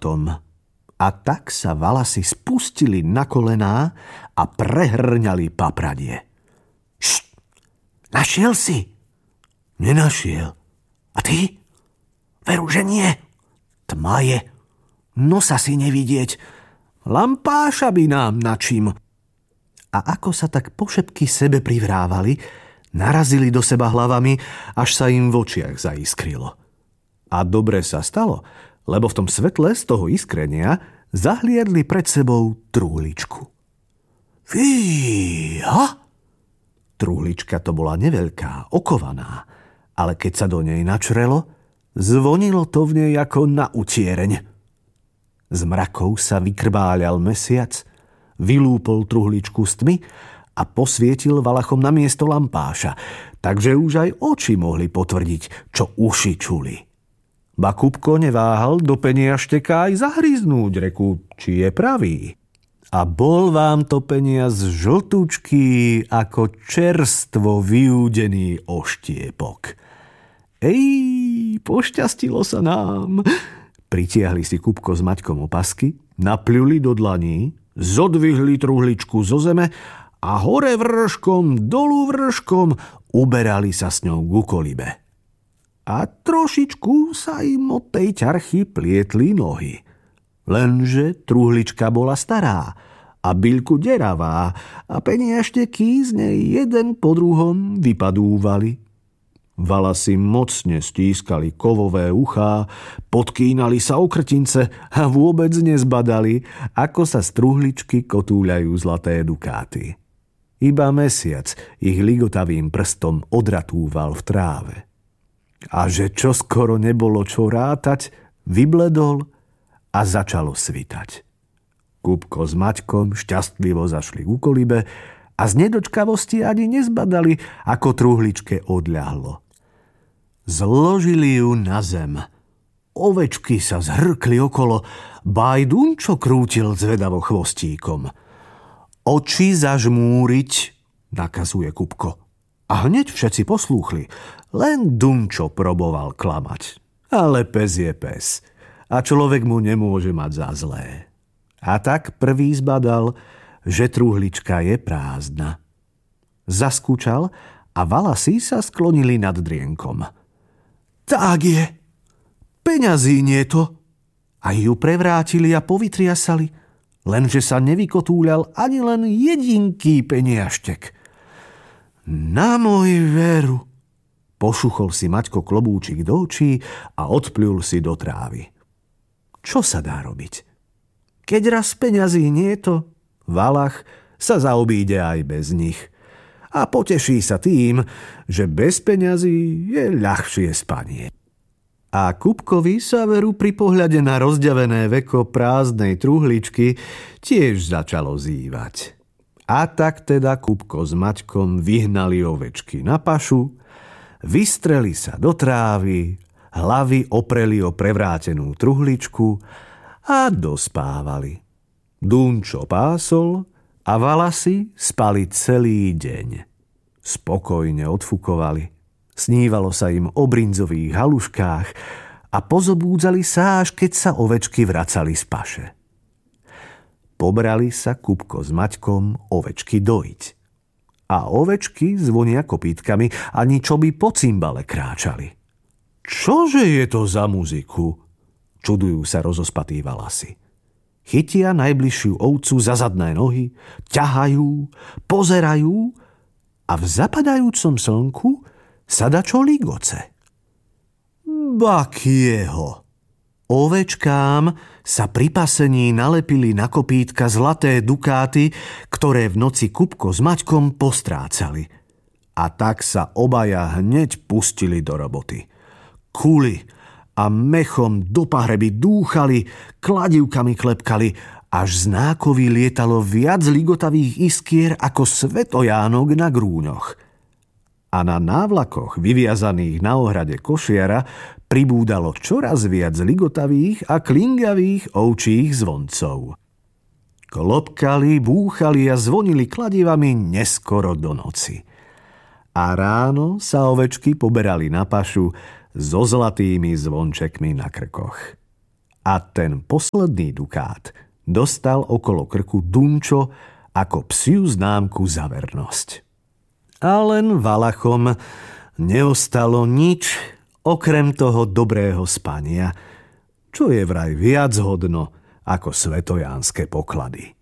zlatom. A tak sa Valasy spustili na kolená a prehrňali papradie. Št! Našiel si? Nenašiel. A ty? Veru, že nie. Tma je. Nosa si nevidieť. Lampáša by nám načím. A ako sa tak pošepky sebe privrávali, narazili do seba hlavami, až sa im v očiach zaiskrilo. A dobre sa stalo, lebo v tom svetle z toho iskrenia zahliadli pred sebou truhličku. Fíha! Truhlička to bola neveľká, okovaná, ale keď sa do nej načrelo, zvonilo to v nej ako na utiereň. Z mrakov sa vykrbáľal mesiac, vylúpol truhličku z tmy a posvietil Valachom na miesto lampáša, takže už aj oči mohli potvrdiť, čo uši čuli. Ba Kupko neváhal do peniašteka aj zahryznúť, reku, či je pravý. A bol vám to peniaz žltučký ako čerstvo vyúdený oštiepok. Pošťastilo sa nám. Pritiahli si Kupko s Maťkom opasky, napľuli do dlaní, zodvihli truhličku zo zeme a hore vrškom, dolu vrškom uberali sa s ňou ku kolibe. A trošičku sa im od tej ťarchy plietli nohy. Lenže truhlička bola stará a byľku deravá a peniašteky z nej jeden po druhom vypadúvali. Valasy mocne stískali kovové uchá, podkýnali sa o krtince a vôbec nezbadali, ako sa z truhličky kotúľajú zlaté dukáty. Iba mesiac ich ligotavým prstom odratúval v tráve. A že čoskoro nebolo čo rátať, vybledol a začalo svitať. Kupko s Maťkom šťastlivo zašli ku kolibe a z nedočkavosti ani nezbadali, ako truhličke odľahlo. Zložili ju na zem. Ovečky sa zhrkli okolo, ba aj Dunčo krútil zvedavo chvostíkom. Oči zažmúriť, nakazuje Kupko. A hneď všetci poslúchli. Len Dunčo proboval klamať. Ale pes je pes. A človek mu nemôže mať za zlé. A tak prvý zbadal, že truhlička je prázdna. Zaskúčal a Valasy sa sklonili nad drienkom. Tak je. Peňazí nie to. A ju prevrátili a povytriasali. Lenže sa nevykotúľal ani len jedinký peniaštek. Na môj veru. Pošuchol si Maťko klobúčik do očí a odpľul si do trávy. Čo sa dá robiť? Keď raz peňazí nie je to, Valach sa zaobíde aj bez nich. A poteší sa tým, že bez peňazí je ľahšie spanie. A Kupkovi sa veru pri pohľade na rozďavené veko prázdnej truhličky tiež začalo zývať. A tak teda Kupko s Maťkom vyhnali ovečky na pašu, vystreli sa do trávy, hlavy opreli o prevrátenú truhličku a dospávali. Dunčo pásol a Valasy spali celý deň. Spokojne odfukovali. Snívalo sa im o brinzových haluškách a pozobúdzali sa, až keď sa ovečky vracali z paše. Pobrali sa Kupko s Maťkom ovečky dojiť. A ovečky zvonia kopítkami, ani čo by po cymbale kráčali. Čože je to za muziku? Čudujú sa rozospatí Valasy. Chytia najbližšiu ovcu za zadné nohy, ťahajú, pozerajú a v zapadajúcom slnku sa dačo ligoce. Bakieho! Ovečkám sa pri pasení nalepili na kopítka zlaté dukáty, ktoré v noci Kupko s Maťkom postrácali. A tak sa obaja hneď pustili do roboty. Kuli a mechom do pahreby dúchali, kladivkami klepkali, až z nákovy lietalo viac ligotavých iskier ako svetojánok na grúňoch. A na návlakoch vyviazaných na ohrade košiara pribúdalo čoraz viac ligotavých a klingavých ovčích zvoncov. Klopkali, búchali a zvonili kladivami neskoro do noci. A ráno sa ovečky poberali na pašu so zlatými zvončekmi na krkoch. a ten posledný dukát dostal okolo krku Dunčo ako psiu známku za vernosť. A len Valachom neostalo nič okrem toho dobrého spania, čo je vraj viac hodno ako svetojánske poklady.